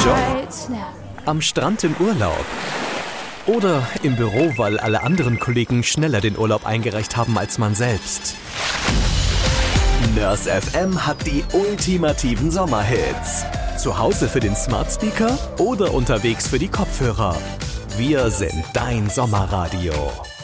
Job, am Strand im Urlaub oder im Büro, weil alle anderen Kollegen schneller den Urlaub eingereicht haben als man selbst. Nurse FM hat die ultimativen Sommerhits. Zu Hause für den Smart Speaker oder unterwegs für die Kopfhörer. Wir sind dein Sommerradio.